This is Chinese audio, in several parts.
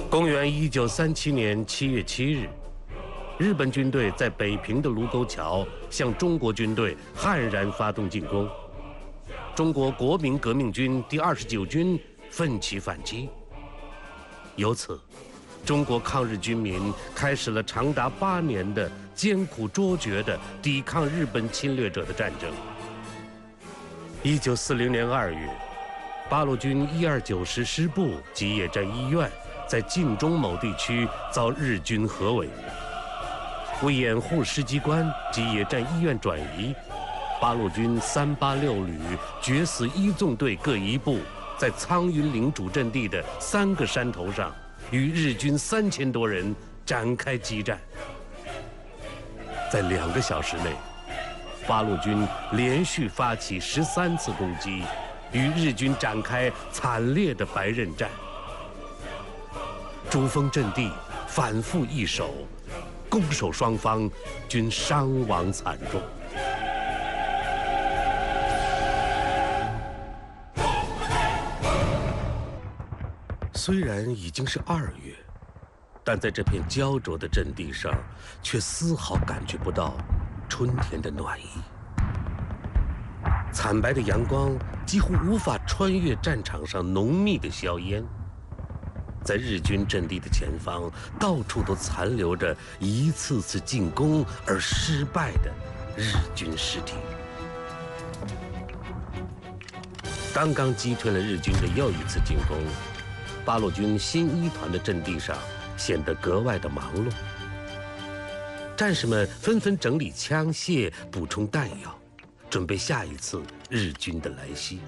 公元1937年7月7日，日本军队在北平的卢沟桥向中国军队悍然发动进攻。中国国民革命军第29军奋起反击，由此，中国抗日军民开始了长达8年的艰苦卓绝的抵抗日本侵略者的战争。1940年2月，八路军129师师部及野战医院在晋中某地区遭日军合围。为掩护师机关及野战医院转移，八路军386旅决死一纵队各一部，在苍云岭主阵地的3个山头上，与日军3000多人展开激战。在2个小时内，八路军连续发起13次攻击，与日军展开惨烈的白刃战。珠峰阵地反复易手，攻守双方均伤亡惨重。虽然已经是2月，但在这片焦灼的阵地上，却丝毫感觉不到春天的暖意。惨白的阳光几乎无法穿越战场上浓密的硝烟。在日军阵地的前方，到处都残留着一次次进攻而失败的日军尸体。刚刚击退了日军的又一次进攻，八路军新1团的阵地上显得格外的忙碌。战士们纷纷整理枪械，补充弹药，准备下一次日军的来袭。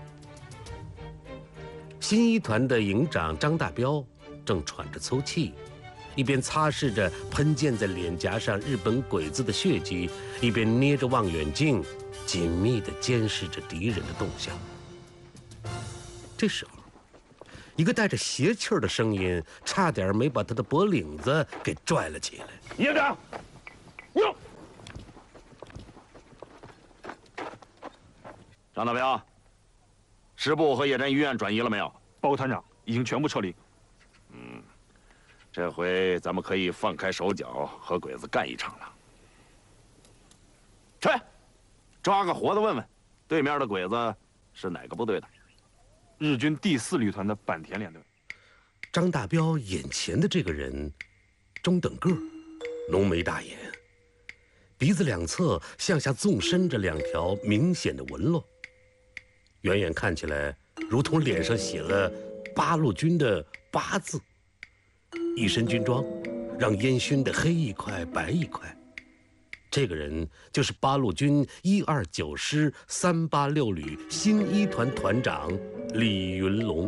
新1团的营长张大彪正喘着粗气，一边擦拭着喷溅在脸颊上日本鬼子的血迹，一边捏着望远镜，紧密地监视着敌人的动向。这时候，一个带着邪气儿的声音差点没把他的脖领子给拽了起来。 营长，哟！张大彪，师部和野战医院转移了没有？ 报告团长，已经全部撤离。 这回咱们可以放开手脚和鬼子干一场了。去，抓个活的问问，对面的鬼子是哪个部队的？ 日军第4旅团的坂田联队。 张大彪眼前的这个人，中等个儿，浓眉大眼，鼻子两侧向下纵伸着2条明显的纹络，远远看起来如同脸上写了八路军的8字。一身军装，让烟熏得黑一块白一块。这个人就是八路军129师386旅新1团团长李云龙。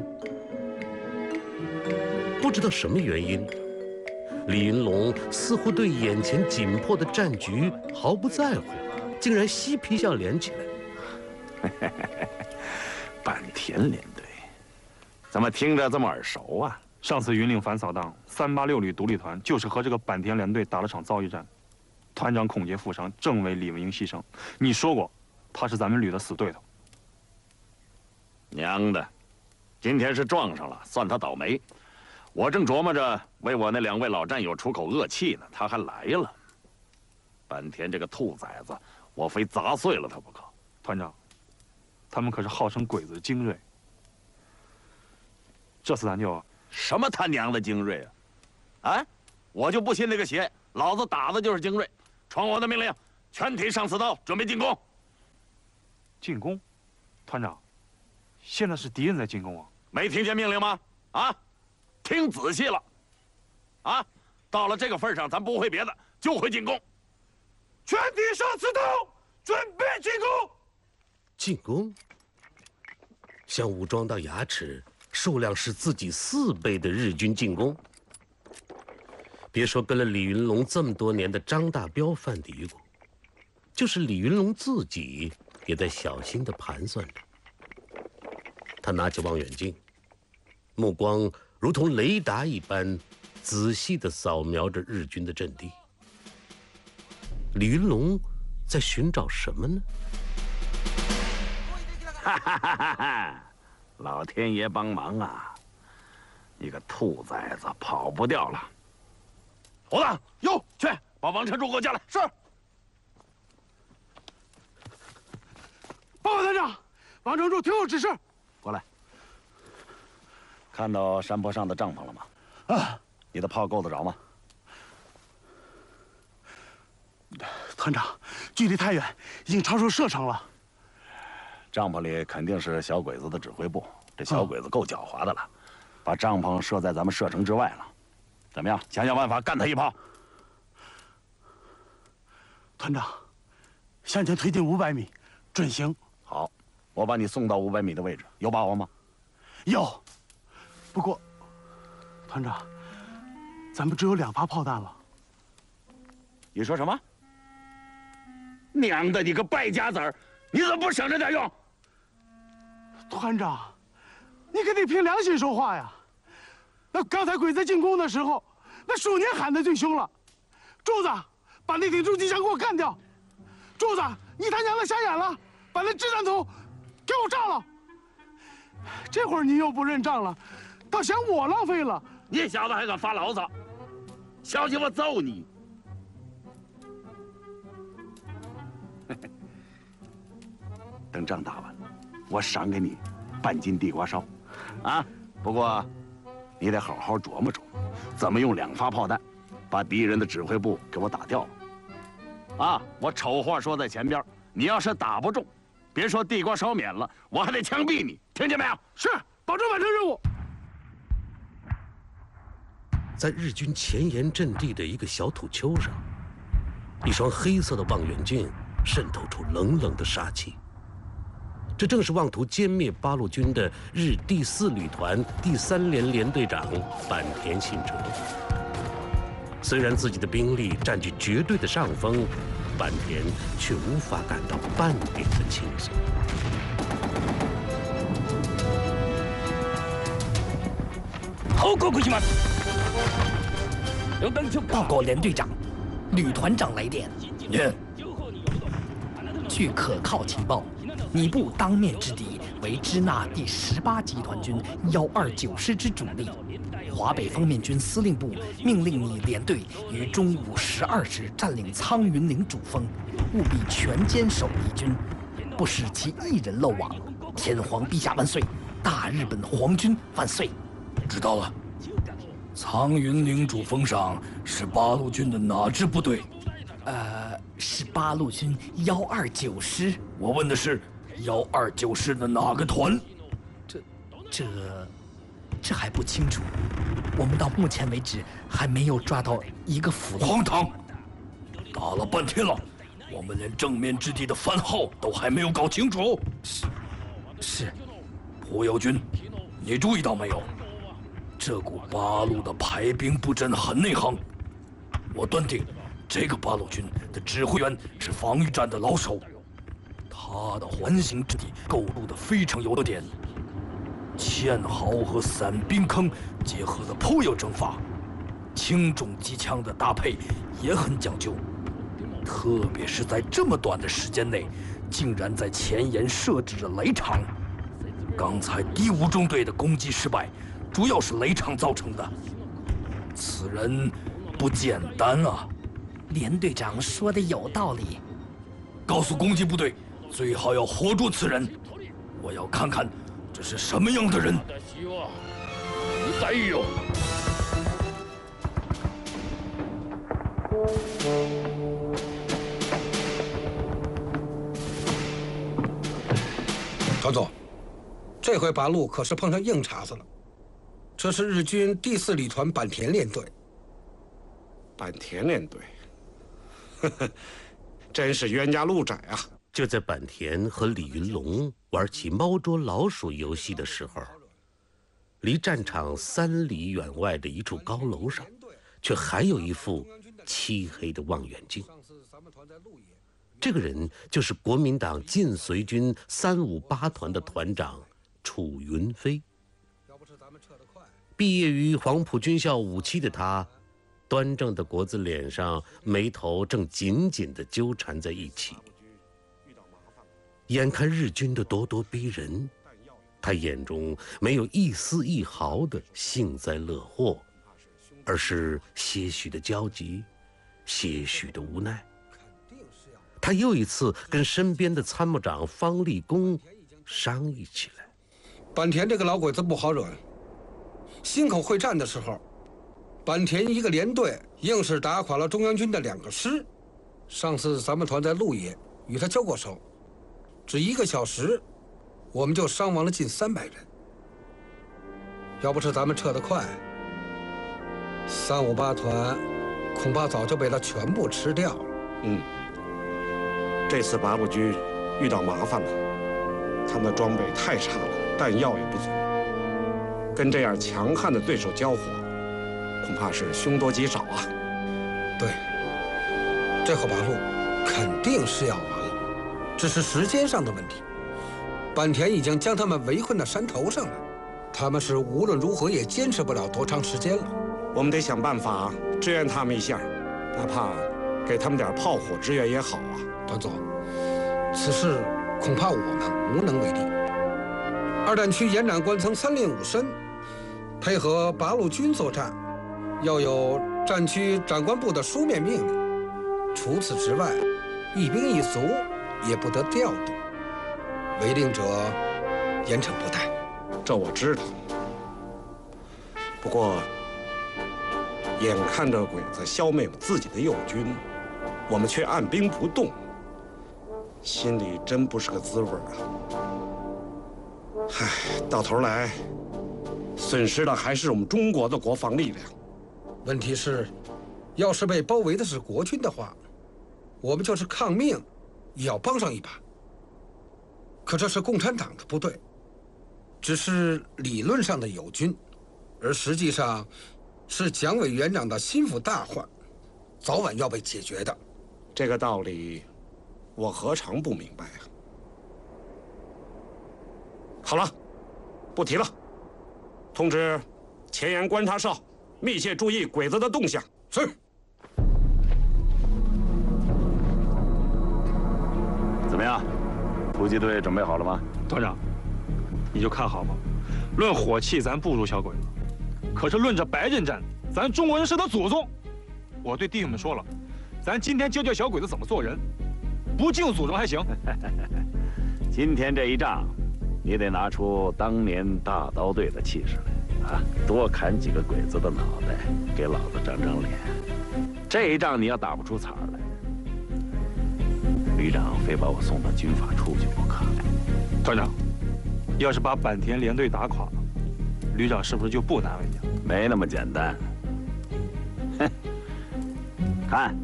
不知道什么原因，李云龙似乎对眼前紧迫的战局毫不在乎，竟然嬉皮笑脸起来。 坂田联队，怎么听着这么耳熟啊？ 上次云岭反扫荡，386旅独立团就是和这个坂田联队打了场遭遇战，团长孔杰负伤，政委李文英牺牲。你说过，他是咱们旅的死对头。 娘的，今天是撞上了，算他倒霉。我正琢磨着为我那2位老战友出口恶气呢，他还来了。坂田这个兔崽子，我非砸碎了他不可。 团长，他们可是号称鬼子的精锐。这次咱就…… 什么他娘的精锐啊！啊，我就不信那个邪，老子打的就是精锐。传我的命令，全体上刺刀，准备进攻。 进攻，团长，现在是敌人在进攻啊！ 没听见命令吗？啊，听仔细了。啊，到了这个份上，咱不会别的，就会进攻。全体上刺刀，准备进攻。 进攻，向武装到牙齿，数量是自己4倍的日军进攻。别说跟了李云龙这么多年的张大彪犯嘀咕，就是李云龙自己也在小心地盘算着。他拿起望远镜，目光如同雷达一般，仔细地扫描着日军的阵地。李云龙在寻找什么呢？ 哈哈哈哈哈！老天爷帮忙啊！ 你个兔崽子，跑不掉了！ 猴子， 哟，去把王承柱给我叫来。 是。报告团长，王承柱听候指示。 过来。看到山坡上的帐篷了吗？ 啊。 你的炮够得着吗？ 团长，距离太远，已经超出射程了。 帐篷里肯定是小鬼子的指挥部，这小鬼子够狡猾的了，把帐篷设在咱们射程之外了。怎么样？想想办法干他一炮。 团长，向前推进500米，准行。 好，我把你送到500米的位置，有把握吗？ 有。不过，团长，咱们只有2发炮弹了。 你说什么？娘的，你个败家子儿，你怎么不省着点用？ 团长，你可得凭良心说话呀！那刚才鬼子进攻的时候，那鼠年喊的最凶了。柱子，把那顶重机枪给我干掉！柱子，你他娘的瞎眼了，把那掷弹筒给我炸了！这会儿你又不认账了，倒嫌我浪费了。 你小子还敢发牢骚？小心我揍你！等仗打完，我赏给你半斤地瓜烧，啊！不过，你得好好琢磨琢磨，怎么用2发炮弹，把敌人的指挥部给我打掉了。啊！我丑话说在前边，你要是打不中，别说地瓜烧免了，我还得枪毙你，听见没有？ 是，保证完成任务。 在日军前沿阵地的一个小土丘上，一双黑色的望远镜渗透出冷冷的杀气。这正是妄图歼灭八路军的日第4旅团第3连连队长坂田信哲。虽然自己的兵力占据绝对的上风，坂田却无法感到半点的轻松。 报告连队长，旅团长来电。据可靠情报，你部当面之敌为支那第18集团军129师之主力。华北方面军司令部命令你连队于中午12时占领苍云岭主峰，务必全歼守敌军，不使其一人漏网。天皇陛下万岁！大日本皇军万岁！ 知道了。苍云岭主峰上是八路军的哪支部队？ 是八路军129师。 我问的是129师的哪个团？ 这还不清楚。我们到目前为止还没有抓到一个俘虏。 荒唐！打了半天了，我们连正面之地的番号都还没有搞清楚。 是。 蒲友军，你注意到没有？这股八路的排兵布阵很内行。我断定，这个八路军的指挥员是防御战的老手，他的环形之地构筑得非常有特点。堑壕和散兵坑结合的颇有章法，轻重机枪的搭配也很讲究，特别是在这么短的时间内，竟然在前沿设置着雷场。刚才第5中队的攻击失败，主要是雷场造成的。此人不简单啊！ 连队长说的有道理。 告诉攻击部队，最好要活捉此人。我要看看这是什么样的人。 团总，这回八路可是碰上硬茬子了。这是日军第4旅团坂田联队。 坂田联队，呵呵，真是冤家路窄啊！ 就在坂田和李云龙玩起猫捉老鼠游戏的时候，离战场3里远外的一处高楼上，却还有一副漆黑的望远镜。这个人就是国民党晋绥军358团的团长楚云飞。毕业于黄埔军校5期的他，端正的国字脸上眉头正紧紧地纠缠在一起。眼看日军的咄咄逼人， 他眼中没有一丝一毫的幸灾乐祸，而是些许的焦急，些许的无奈。他又一次跟身边的参谋长方立功商议起来。 坂田这个老鬼子不好惹。忻口会战的时候，坂田一个连队硬是打垮了中央军的2个师。上次咱们团在鹿野与他交过手，只1个小时，我们就伤亡了近300人。要不是咱们撤得快，358团恐怕早就被他全部吃掉了。 这次八路军遇到麻烦了，他们的装备太差了，弹药也不足，跟这样强悍的对手交火，恐怕是凶多吉少啊。 对，这号八路肯定是要完了，只是时间上的问题。坂田已经将他们围困到山头上了，他们是无论如何也坚持不了多长时间了。 我们得想办法支援他们一下，哪怕给他们点炮火支援也好啊。 团总，此事恐怕我们无能为力。2战区延长官曾3令5申，配合八路军作战，要有战区长官部的书面命令。除此之外，一兵一卒也不得调度，违令者严惩不贷。 这我知道。不过，眼看着鬼子消灭我自己的友军，我们却按兵不动，心里真不是个滋味啊！唉，到头来，损失的还是我们中国的国防力量。 问题是，要是被包围的是国军的话，我们就是抗命，也要帮上一把。可这是共产党的部队，只是理论上的友军，而实际上是蒋委员长的心腹大患，早晚要被解决的。 这个道理，我何尝不明白啊？好了，不提了。通知前沿观察哨，密切注意鬼子的动向。是。 怎么样？突击队准备好了吗？ 团长，你就看好吧。论火器，咱不如小鬼子，可是论这白刃战，咱中国人是他祖宗。我对弟兄们说了，咱今天教教小鬼子怎么做人，不敬祖宗还行。 今天这一仗，你得拿出当年大刀队的气势来啊！多砍几个鬼子的脑袋，给老子长长脸。这一仗你要打不出彩来，旅长非把我送到军法处去不可。 团长，要是把坂田连队打垮了，旅长是不是就不难为你了？ 没那么简单。哼，看，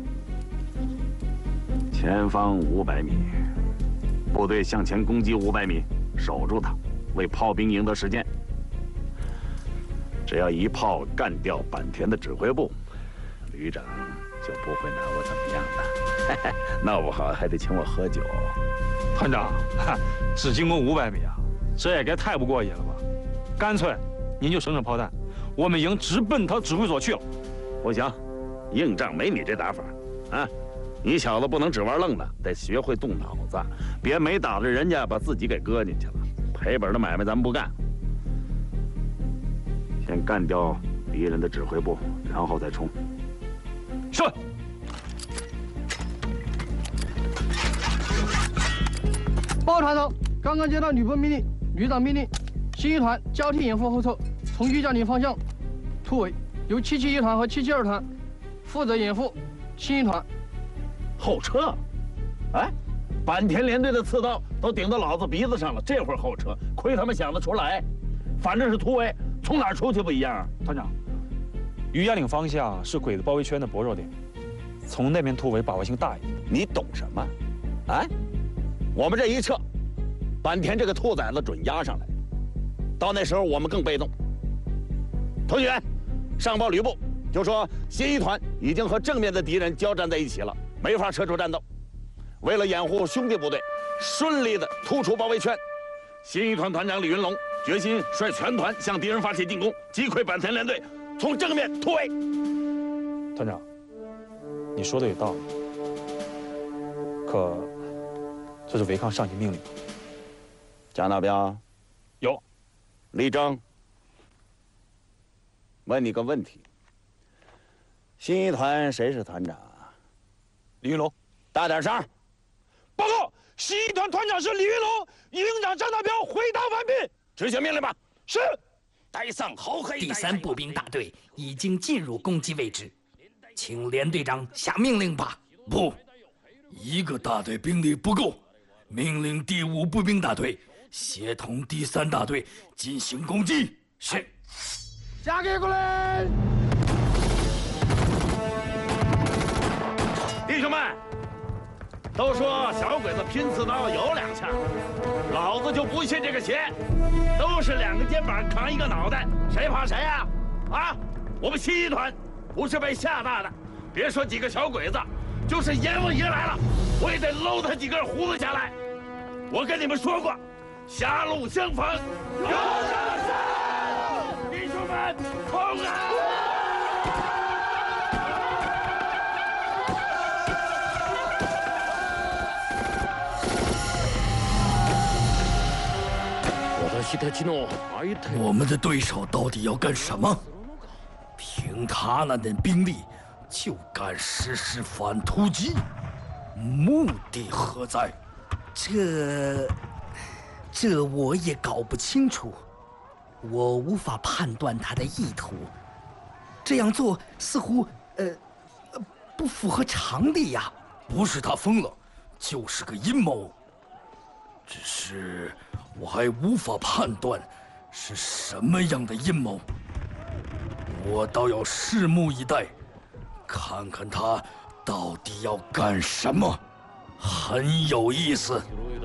前方500米，部队向前攻击500米，守住它，为炮兵赢得时间。只要一炮干掉坂田的指挥部，旅长就不会拿我怎么样的。闹不好还得请我喝酒。 团长，只进攻500米啊，这也该太不过瘾了吧？干脆您就省省炮弹，我们营直奔他指挥所去了。 不行，硬仗没你这打法啊！你小子不能只玩愣的，得学会动脑子，别没打着人家把自己给搁进去了。赔本的买卖咱们不干。先干掉敌人的指挥部，然后再冲。 是。 报团长，刚刚接到旅部命令，旅长命令，新一团交替掩护后撤，从玉江岭方向突围，由771团和772团负责掩护新一团。 后撤？哎，坂田连队的刺刀都顶到老子鼻子上了，这会儿后撤，亏他们想得出来。反正是突围，从哪儿出去不一样啊？ 团长，玉江岭方向是鬼子包围圈的薄弱点，从那边突围把握性大一点。 你懂什么？啊？我们这一撤，坂田这个兔崽子准压上来，到那时候我们更被动。同学，上报旅部，就说新一团已经和正面的敌人交战在一起了，没法撤出战斗。为了掩护兄弟部队顺利的突出包围圈，新一团团长李云龙决心率全团向敌人发起进攻，击溃坂田连队，从正面突围。 团长，你说的有道理，可这是违抗上级命令。 贾大彪， 有。 李征，问你个问题：新一团谁是团长啊？ 李云龙。 大点声！ 报告，新一团团长是李云龙，营长张大彪回答完毕。 执行命令吧。 是。 带上好黑。 第3步兵大队已经进入攻击位置，请连队长下命令吧。 不，一个大队兵力不够，命令第5步兵大队协同第3大队进行攻击。 是。 加给过来。 弟兄们，都说小鬼子拼刺刀有2下，老子就不信这个邪。都是2个肩膀扛1个脑袋，谁怕谁呀？啊！我们新一团不是被吓大的，别说几个小鬼子，就是阎王爷来了，我也得搂他几根胡子下来。我跟你们说过，狭路相逢有胜山，弟兄们，冲啊！ 我们的对手到底要干什么？凭他那点兵力，就敢实施反突击，目的何在？ 这我也搞不清楚，我无法判断他的意图。这样做似乎不符合常理呀。 不是他疯了，就是个阴谋。只是我还无法判断是什么样的阴谋，我倒要拭目以待，看看他到底要干什么，很有意思。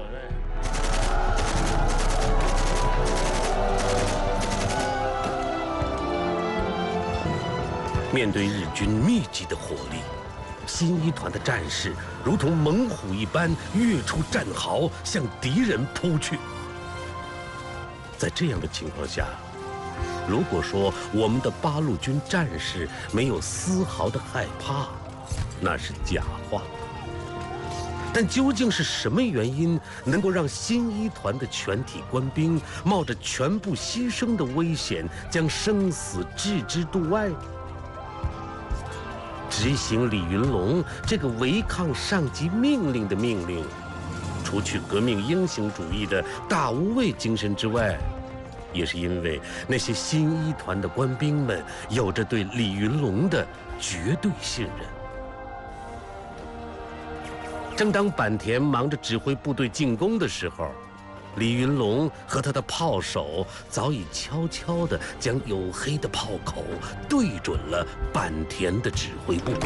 面对日军密集的火力，新一团的战士如同猛虎一般跃出战壕，向敌人扑去。在这样的情况下，如果说我们的八路军战士没有丝毫的害怕，那是假话。但究竟是什么原因能够让新一团的全体官兵冒着全部牺牲的危险，将生死置之度外？执行李云龙这个违抗上级命令的命令，除去革命英雄主义的大无畏精神之外，也是因为那些新一团的官兵们有着对李云龙的绝对信任。正当坂田忙着指挥部队进攻的时候，李云龙和他的炮手早已悄悄地将黝黑的炮口对准了坂田的指挥部。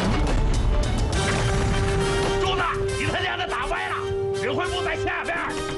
柱子，你他娘的打歪了！指挥部在下边。